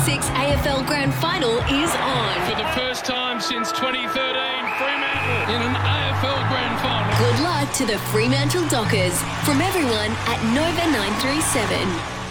2026 AFL Grand Final is on. For the first time since 2013, Fremantle in an AFL Grand Final. Good luck to the Fremantle Dockers from everyone at Nova 937.